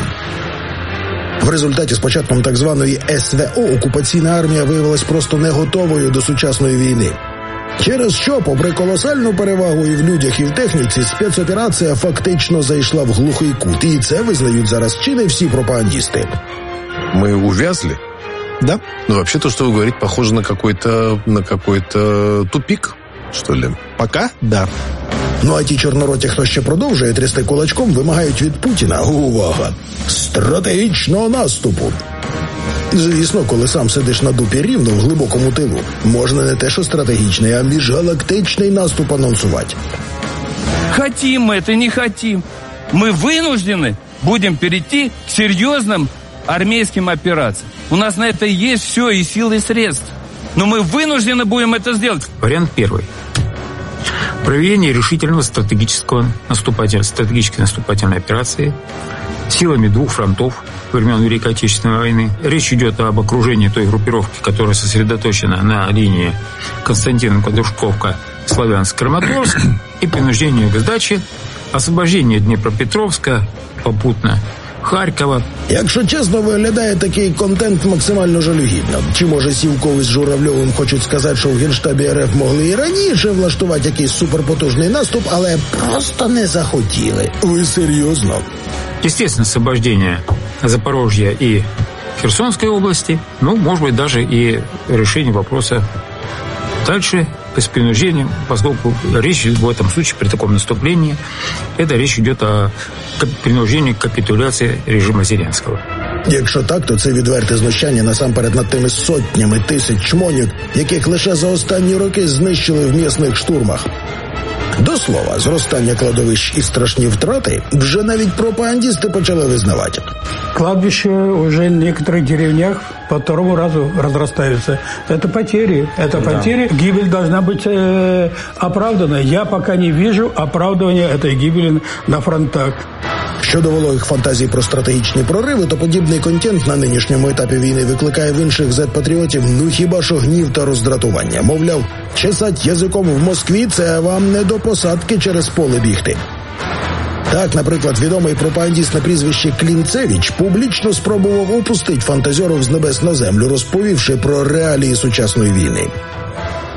В результаті з початком так званої СВО окупаційна армія виявилась просто не готовою до сучасної війни. Через що, попри колосальну перевагу і в людях, і в техніці, спецоперація фактично зайшла в глухий кут. І це визнають зараз чи не всі пропагандісти. Ми увязли? Да. Ну, вообще, то, что вы говорите, похоже на какой-то тупик, что ли. Пока? Да. Ну, а ті чорнороті, хто ще продовжує трясти кулачком, вимагають від Путіна, увага, стратегічного наступу. Звісно, коли сам сидиш на дупі рівно в глибокому тилу, можна не те, що стратегічний, а міжгалактичний наступ анонсувати. Хотим мы это, не хотим. Мы вынуждены будем перейти к серьезным армейским операциям. У нас на это есть все, и силы, и средства. Но мы вынуждены будем это сделать. Вариант первый. Проведение решительного стратегической наступательной операции силами 2 фронтов времен Великой Отечественной войны. Речь идет об окружении той группировки, которая сосредоточена на линии Константиновка-Душковка, Славянск-Краматорск, и принуждению к сдаче, освобождение Днепропетровска, попутно Харкова. Якщо чесно, виглядає такий контент максимально жалюгідно. Чи може Сівкові з Журавльовим хочуть сказати, що в Генштабі РФ могли і раніше влаштувати якийсь суперпотужний наступ, але просто не захотіли. Ви серйозно? Естественно, освобождение Запорожья и Херсонской области, ну, может быть, даже и решение вопроса дальше с принуждением, поскольку речь в этом случае при таком наступлении, это речь идет о принуждении к капитуляции режима Зеленского. Якщо так, то це відверте знущання насамперед над тими сотнями тисяч чмонів, яких лише за останні роки знищили в м'ясних штурмах. До слова, зростання кладовищ і страшні втрати вже навіть пропагандисты почали визнавати. Кладбища уже в некоторых деревнях по 2 разу разрастаются. Это потери. Это потери. Гибель должна быть оправдана. Я пока не вижу оправдывания этой гибели на фронтах. Щодо вологих фантазій про стратегічні прориви, то подібний контент на нинішньому етапі війни викликає в інших зет-патріотів ну хіба що гнів та роздратування. Мовляв, чесать язиком в Москві – це вам не до посадки через поле бігти. Так, наприклад, відомий пропагандист на прізвище Клінцевич публічно спробував опустити фантазерів з небес на землю, розповівши про реалії сучасної війни.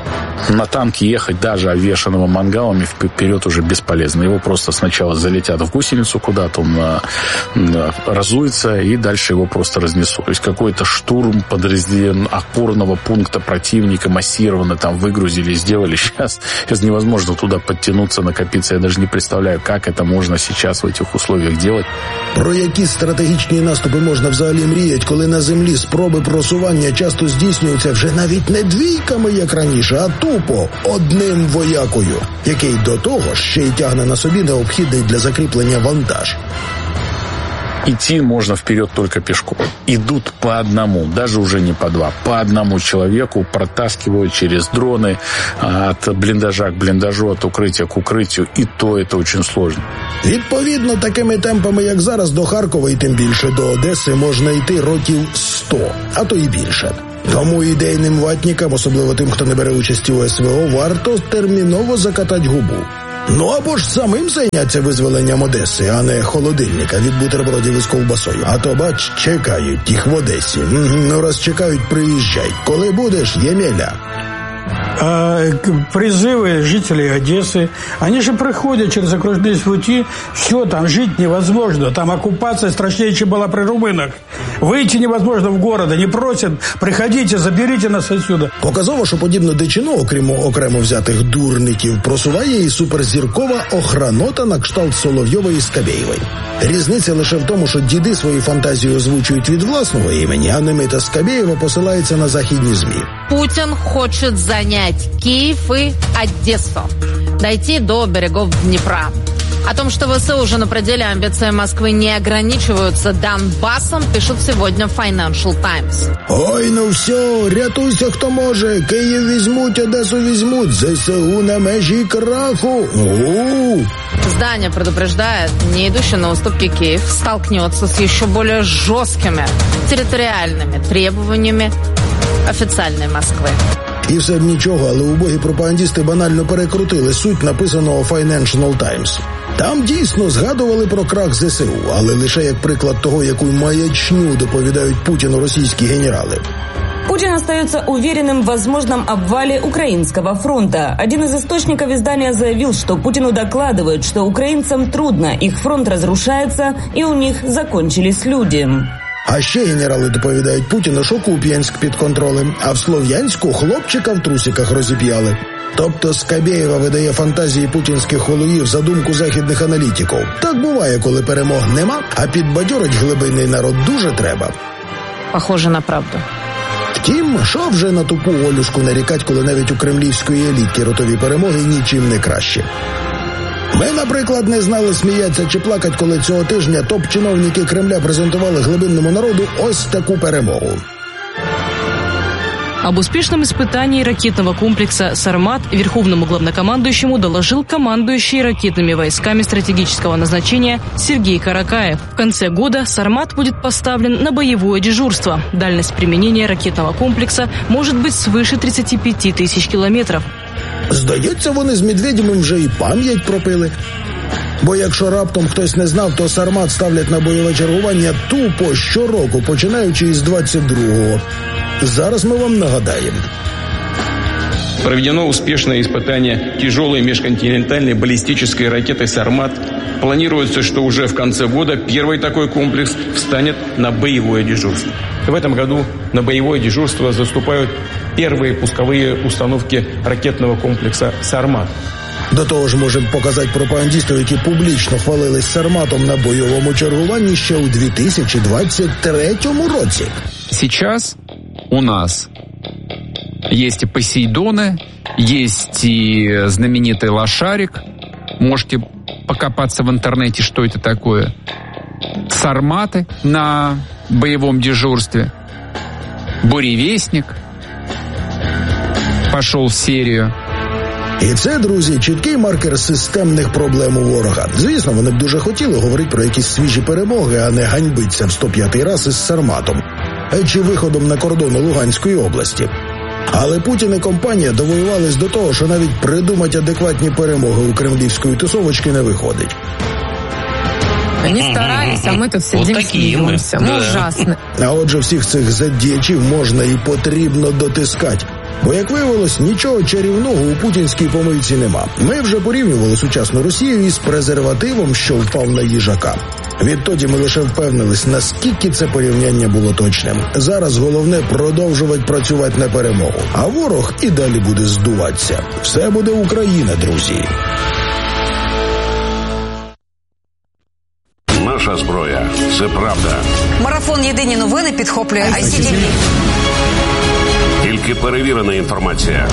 На танке ехать, даже обвешанного мангалами, вперед уже бесполезно. Его просто сначала залетят в гусеницу куда-то, он разуется, и дальше его просто разнесут. То есть какой-то штурм подразделения опорного пункта противника массированно там выгрузили, сделали. Сейчас невозможно туда подтянуться, накопиться. Я даже не представляю, как это можно сейчас в этих условиях делать. Про які стратегічні наступи можна взагалі мріяти, коли на землі спроби просування часто здійснюються вже навіть не двійками, як раніше, а тупо одним воякою, який до того ще й тягне на собі необхідний для закріплення вантаж. Идти можно вперед только пешком. Идут по одному, даже уже не по два. По одному человеку протаскивают через дроны от блиндажа к блиндажу, от укрытия к укрытию. И то это очень сложно. Відповідно, такими темпами, як зараз, до Харкова і тим більше до Одеси можна йти років 100, а то і більше. Тому ідейним ватникам, особливо тим, хто не бере участі у СВО, варто терміново закатати губу. Ну або ж самим зайняться визволенням Одеси, а не холодильника від бутербродів із ковбасою. А то, бач, чекають їх в Одесі. Ну раз чекають, приїжджай. Коли будеш, Ємеля. Призывы жителей Одессы, они же проходят через окружные пути, все, там жить невозможно, там оккупация страшнее, чем была при румынах. Выйти невозможно в город, они просят, приходите, заберите нас отсюда. Показово, що подібну дичину, окремо взятих дурників, просуває і суперзіркова охранота на кшталт Соловйової і Скабєєвої. Різниця лише в тому, що діди свої фантазії озвучують від власного імені, а Немита Скабєєва посилається на західні ЗМІ. Путин хочет занять Киев и Одессу, дойти до берегов Днепра. О том, что ВСУ уже на пределе, амбиции Москвы не ограничиваются Донбассом, пишут сегодня Financial Times. Ой, ну все, рятуйся, хто може. Київ візьмуть, Одесу візьмуть. ЗСУ на межі краху. Издание предупреждает, не идущий на уступки Киев столкнется с еще более жесткими территориальными требованиями официальной Москвы. І все б нічого, але убогі пропагандісти банально перекрутили суть написаного Financial Times. Там дійсно згадували про крах ЗСУ, але лише як приклад того, яку маячню доповідають Путіну російські генерали. Путин остается уверенным в возможном обвале украинского фронта. Один из источников издания заявил, что Путину докладывают, что украинцам трудно, их фронт разрушается и у них закончились люди. А ще генерали доповідають Путіну, що Куп'янськ під контролем, а в Слов'янську хлопчика в трусиках розіп'яли. Тобто Скабєєва видає фантазії путінських холуїв за думку західних аналітиків. Так буває, коли перемог нема, а підбадьорить глибинний народ дуже треба. Похоже на правду. Втім, що вже на тупу Олюшку нарікать, коли навіть у кремлівської елітки ротові перемоги нічим не краще. Ми, наприклад, не знали, сміятися чи плакать, коли цього тижня топ-чиновники Кремля презентували глибинному народу ось таку перемогу. Об успешном испытании ракетного комплекса «Сармат» верховному главнокомандующему доложил командующий ракетными войсками стратегического назначения Сергей Каракаев. В конце года «Сармат» будет поставлен на боевое дежурство. Дальность применения ракетного комплекса может быть свыше 35 тысяч километров. Здається, вони з Медведєвим вже і пам'ять пропили. Бо якщо раптом хтось не знав, то «Сармат» ставлять на бойове чергування тупо щороку, починаючи із 22-го. Зараз мы вам нагадаем. Проведено успешное испытание тяжелой межконтинентальной баллистической ракеты «Сармат». Планируется, что уже в конце года первый такой комплекс встанет на боевое дежурство. В этом году на боевое дежурство заступают первые пусковые установки ракетного комплекса «Сармат». До того ж можемо показати пропагандистів, які публічно хвалились «Сарматом» на бойовому чергуванні ще у 2023 році. Сейчас у нас есть и Посейдоны, есть и знаменитый Лошарик. Можете покопаться в интернете, что это такое. Сарматы на боевом дежурстве. Буревестник пошел в серию. І це, друзі, чіткий маркер системних проблем у ворога. Звісно, вони б дуже хотіли говорити про якісь свіжі перемоги, а не ганьбитися в 105-й раз із «Сарматом» чи виходом на кордони Луганської області. Але Путін і компанія довоювались до того, що навіть придумати адекватні перемоги у кремлівської тусовочки не виходить. Они старались, а мы тут сидим смеемся. Ну, ужасно. А отже, всіх цих задєчів можна і потрібно дотискати. Бо, як виявилось, нічого чарівного у путінській помийці нема. Ми вже порівнювали сучасну Росію із презервативом, що впав на їжака. Відтоді ми лише впевнились, наскільки це порівняння було точним. Зараз головне продовжувати працювати на перемогу. А ворог і далі буде здуватися. Все буде Україна, друзі. Наша зброя – це правда. Марафон «Єдині новини» підхоплює ICTV. Тільки перевірена інформація.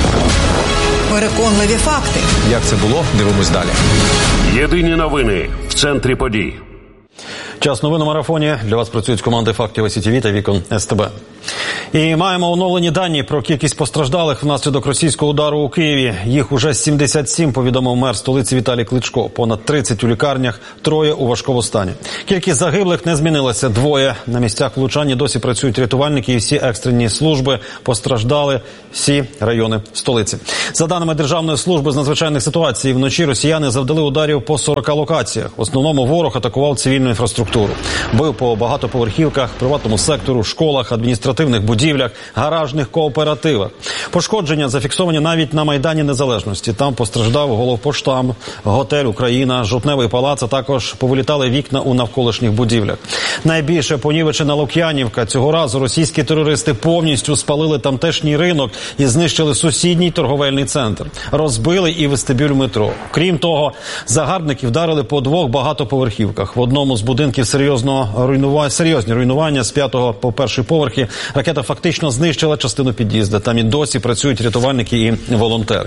Переконливі факти. Як це було? Дивимось далі. Єдині новини в центрі подій. Час новин у марафоні. Для вас працюють команди «Фактів ICTV» та «Вікон СТБ». І маємо оновлені дані про кількість постраждалих внаслідок російського удару у Києві. Їх уже 77, повідомив мер столиці Віталій Кличко. Понад 30 у лікарнях, 3 у важкому стані. Кількість загиблих не змінилася – 2. На місцях влучання досі працюють рятувальники і всі екстрені служби. Постраждали всі райони столиці. За даними Державної служби з надзвичайних ситуацій, вночі росіяни завдали ударів по 40 локаціях. В основному ворог атакував цивільну інфраструктуру. Бив по багатоповерхівках, приватному сектору, школах, адміністративних будівлях, гаражних кооперативах. Пошкодження зафіксовані навіть на Майдані Незалежності. Там постраждав головпоштамт, готель «Україна», жовтневий палац, а також повилітали вікна у навколишніх будівлях. Найбільше понівечена Лук'янівка. Цього разу російські терористи повністю спалили тамтешній ринок і знищили сусідній торговельний центр. Розбили і вестибюль метро. Крім того, загарбники вдарили по 2 багатоповерхівках. В одному з будинків серйозні руйнування з 5-го по 1-й поверхи. Ракета фактично знищила частину під'їзду. Там і досі працюють рятувальники і волонтери.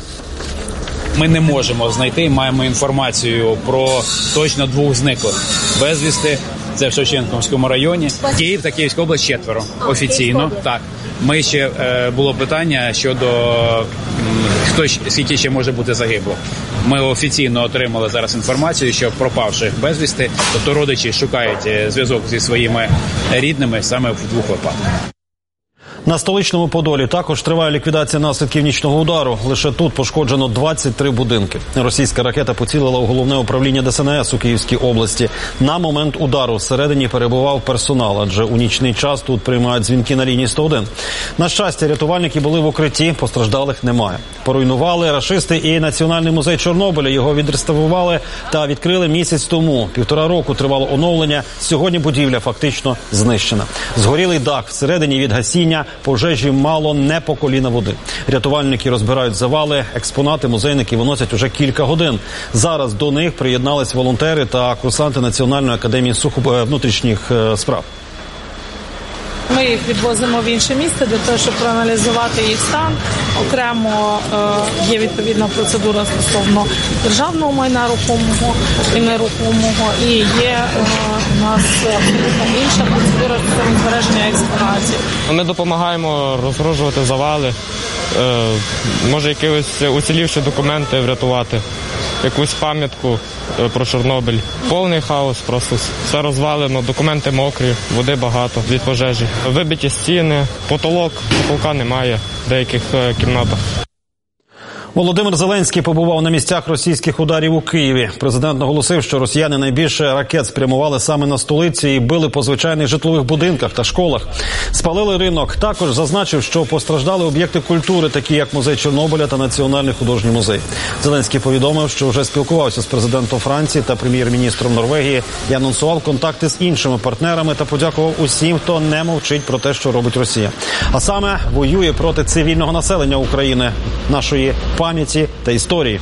Ми не можемо знайти, маємо інформацію про точно 2 зниклих безвісти. Це в Шевченківському районі. Київ та Київська область 4. Офіційно, так. Ми ще, було питання щодо скільки ще може бути загиблих. Ми офіційно отримали зараз інформацію, що пропавших безвісти, тобто родичі шукають зв'язок зі своїми рідними саме в 2 випадках. На столичному Подолі також триває ліквідація наслідків нічного удару. Лише тут пошкоджено 23 будинки. Російська ракета поцілила у головне управління ДСНС у Київській області. На момент удару всередині перебував персонал, адже у нічний час тут приймають дзвінки на лінії 101. На щастя, рятувальники були в укритті, постраждалих немає. Поруйнували рашисти і Національний музей Чорнобиля. Його відреставрували та відкрили місяць тому. 1,5 року тривало оновлення. Сьогодні будівля фактично знищена. Згорілий дах всередині від гасіння. Пожежі мало не по коліна води. Рятувальники розбирають завали, експонати музейники виносять уже кілька годин. Зараз до них приєднались волонтери та курсанти Національної академії внутрішніх справ. Ми їх відвозимо в інше місце для того, щоб проаналізувати їх стан. Окремо є відповідна процедура стосовно державного майна рухомого і нерухомого. І є у нас абсолютно інша процедура стосовно збереження експонатів. Ми допомагаємо розгружувати завали, може якісь уцілівші документи врятувати, якусь пам'ятку про Чорнобиль. Повний хаос, просто все розвалено, документи мокрі, води багато від пожежі. Вибиті стіни, потолка немає в деяких кімнатах. Володимир Зеленський побував на місцях російських ударів у Києві. Президент наголосив, що росіяни найбільше ракет спрямували саме на столиці і били по звичайних житлових будинках та школах. Спалили ринок. Також зазначив, що постраждали об'єкти культури, такі як музей Чорнобиля та Національний художній музей. Зеленський повідомив, що вже спілкувався з президентом Франції та прем'єр-міністром Норвегії і анонсував контакти з іншими партнерами та подякував усім, хто не мовчить про те, що робить Росія. А саме воює проти цивільного населення України, нашої пам'яті та історії.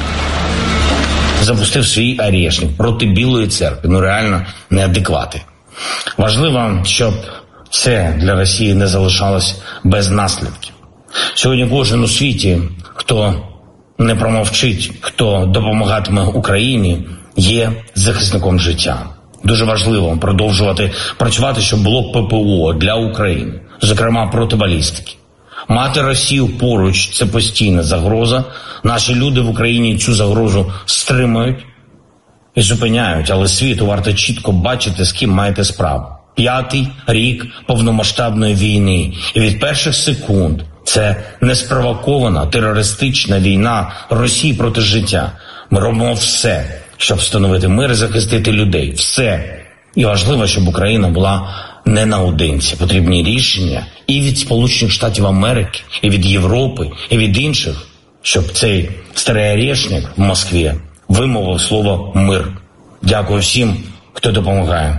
Запустив свій арешник проти Білої церкви. Ну реально неадеквати. Важливо, щоб це для Росії не залишалось без наслідків. Сьогодні кожен у світі, хто не промовчить, хто допомагатиме Україні, є захисником життя. Дуже важливо продовжувати працювати, щоб було ППО для України, зокрема проти балістики. Мати Росію поруч – це постійна загроза. Наші люди в Україні цю загрозу стримують і зупиняють, але світу варто чітко бачити, з ким маєте справу. 5-й рік повномасштабної війни. І від перших секунд це неспровокована терористична війна Росії проти життя. Ми робимо все, щоб встановити мир і захистити людей. Все. І важливо, щоб Україна була не наодинці. Потрібні рішення і від Сполучених Штатів Америки, і від Європи, і від інших, щоб цей старий орешник в Москві вимовив слово «мир». Дякую всім, хто допомагає.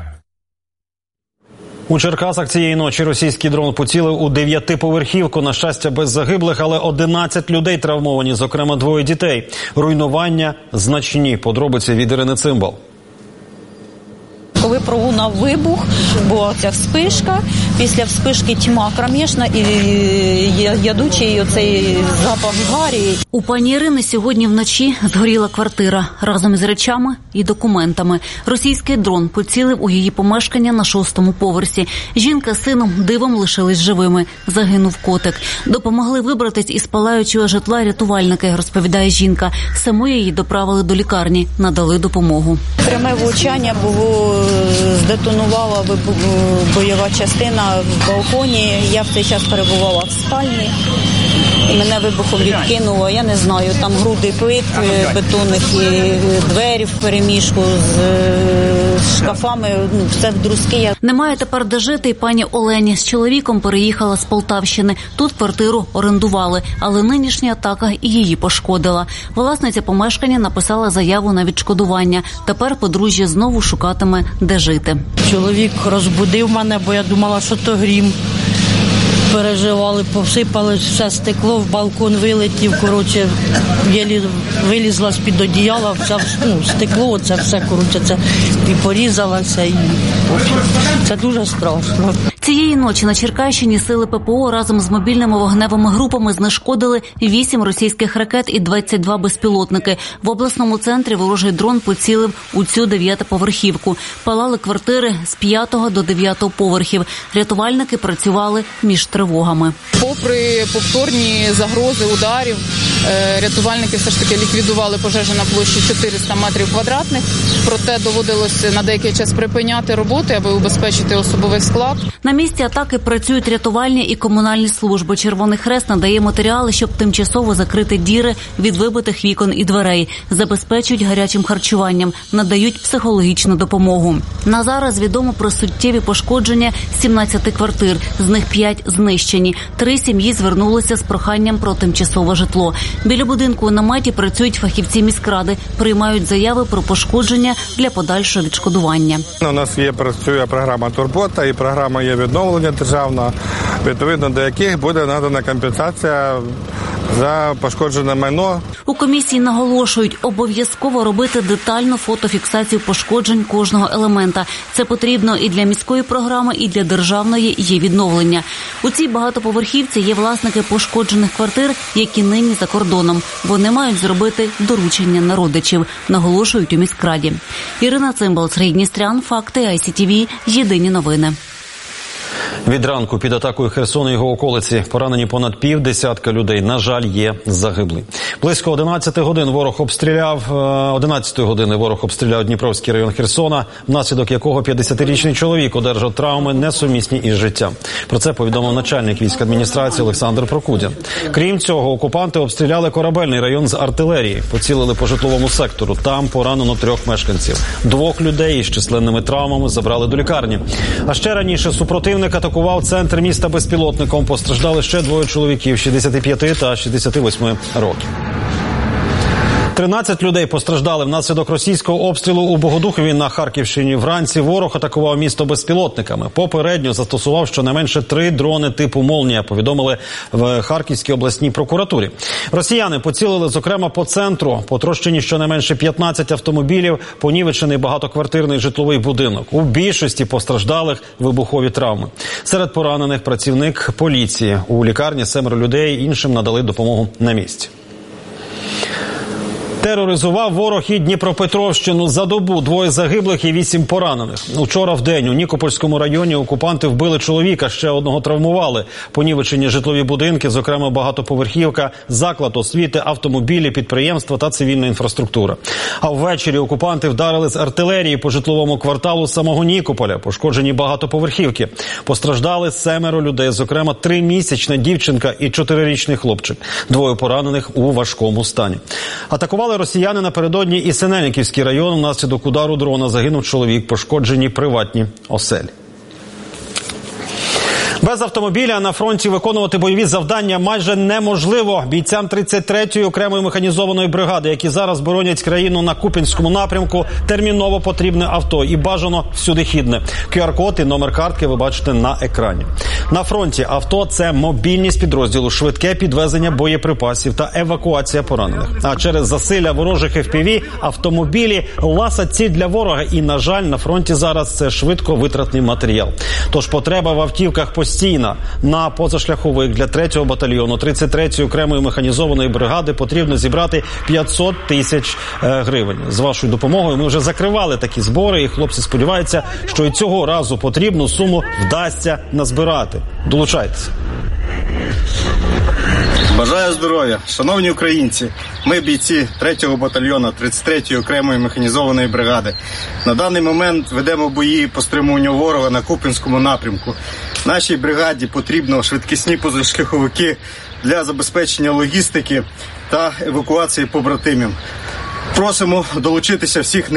У Черкасах цієї ночі російський дрон поцілив у 9-поверхівку. На щастя, без загиблих, але 11 людей травмовані, зокрема 2 дітей. Руйнування значні. Подробиці від Ірини Цимбал. Коли пролунав вибух, була ця вспишка, після вспишки тьма кромешна і ядучий оцей запах гарі. У пані Ірини сьогодні вночі згоріла квартира разом із речами і документами. Російський дрон поцілив у її помешкання на 6-му поверсі. Жінка з сином дивом лишились живими. Загинув котик. Допомогли вибратись із палаючого житла рятувальники, розповідає жінка. Саму її доправили до лікарні, надали допомогу. Пряме влучання було, здетонувала бойова частина в балконі. Я в цей час перебувала в спальні. І мене вибухом відкинуло, я не знаю, там груди плит бетонних і двері в переміжку з шкафами, все в друзки. Немає тепер де жити і пані Олені. З чоловіком переїхала з Полтавщини. Тут квартиру орендували, але нинішня атака і її пошкодила. Власниця помешкання написала заяву на відшкодування. Тепер подружжя знову шукатиме, де жити. Чоловік розбудив мене, бо я думала, що то грім. Переживали, посипали все стекло, в балкон вилетів, коротше, вилізла з-під одіяла, стекло, це все, коротше, це і порізалося, і це дуже страшно. Цієї ночі на Черкащині сили ППО разом з мобільними вогневими групами знешкодили 8 російських ракет і 22 безпілотники. В обласному центрі ворожий дрон поцілив у цю 9-поверхівку. Палали квартири з 5 до 9 поверхів. Рятувальники працювали між тривогами. Попри повторні загрози ударів, рятувальники все ж таки ліквідували пожежу на площі 400 метрів квадратних. Проте доводилось на деякий час припиняти роботи, аби убезпечити особовий склад. На місці атаки працюють рятувальні і комунальні служби. Червоний Хрест надає матеріали, щоб тимчасово закрити діри від вибитих вікон і дверей. Забезпечують гарячим харчуванням, надають психологічну допомогу. На зараз відомо про суттєві пошкодження 17 квартир, з них 5 знищені. 3 сім'ї звернулися з проханням про тимчасове житло. Біля будинку у наметі працюють фахівці міськради, приймають заяви про пошкодження для подальшого відшкодування. У нас працює програма «Турбота» і програма є відновлення державна, відповідно до яких буде надана компенсація за пошкоджене майно. У комісії наголошують, обов'язково робити детальну фотофіксацію пошкоджень кожного елемента. Це потрібно і для міської програми, і для державної є відновлення. У цій багатоповерхівці є власники пошкоджених квартир, які нині за кордоном. Вони мають зробити доручення на родичів, наголошують у міськраді. Ірина Цимбал, Сергій Дністрян, Факти, ICTV, Єдині новини. Від ранку під атакою Херсону і його околиці поранені понад 50 людей. На жаль, є загиблі. Близько 11 години ворог обстріляв Дніпровський район Херсона, внаслідок якого 50-річний чоловік одержав травми, несумісні із життям. Про це повідомив начальник військадміністрації Олександр Прокудін. Крім цього, окупанти обстріляли Корабельний район з артилерії, поцілили по житловому сектору. Там поранено 3 мешканців. 2 людей із численними травмами забрали до лікарні. А ще раніше супротивник атакував центр міста безпілотником. Постраждали ще 2 чоловіків – 65 та 68 років. 13 людей постраждали внаслідок російського обстрілу у Богодухові на Харківщині. Вранці ворог атакував місто безпілотниками. Попередньо застосував щонайменше 3 дрони типу «Молнія», повідомили в Харківській обласній прокуратурі. Росіяни поцілили, зокрема, по центру. Потрощені щонайменше 15 автомобілів, понівечений багатоквартирний житловий будинок. У більшості постраждалих вибухові травми. Серед поранених працівник поліції. У лікарні 7 людей, іншим надали допомогу на місці. Тероризував ворог і Дніпропетровщину. За добу 2 загиблих і 8 поранених. Учора вдень у Нікопольському районі окупанти вбили чоловіка, ще 1 травмували. Понівечені житлові будинки, зокрема багатоповерхівка, заклад освіти, автомобілі, підприємства та цивільна інфраструктура. А ввечері окупанти вдарили з артилерії по житловому кварталу самого Нікополя. Пошкоджені багатоповерхівки. Постраждали 7 людей, зокрема 3-місячна дівчинка і 4-річний хлопчик. 2 поранених у важкому стані. Атакували росіяни напередодні і Синельниківський район. Внаслідок удару дрона загинув чоловік, пошкоджені приватні оселі. Без автомобіля на фронті виконувати бойові завдання майже неможливо. Бійцям 33-ї окремої механізованої бригади, які зараз боронять країну на Куп'янському напрямку, терміново потрібне авто і бажано всюдихідне. QR-код і номер картки ви бачите на екрані. На фронті авто – це мобільність підрозділу, швидке підвезення боєприпасів та евакуація поранених. А через засилля ворожих FPV автомобілі – ласа ціль для ворога. І, на жаль, на фронті зараз це швидко витратний матеріал. Тож потреба в автівках постійна. На позашляховик для 3-го батальйону 33-ї окремої механізованої бригади потрібно зібрати 500 тисяч гривень. З вашою допомогою ми вже закривали такі збори, і хлопці сподіваються, що і цього разу потрібну суму вдасться назбирати. Долучайтеся. Бажаю здоров'я, шановні українці. Ми бійці 3-го батальйону 33-ї окремої механізованої бригади. На даний момент ведемо бої по стримуванню ворога на Куп'янському напрямку. Нашій бригаді потрібно швидкісні позашляховики для забезпечення логістики та евакуації побратимів. Просимо долучитися всіх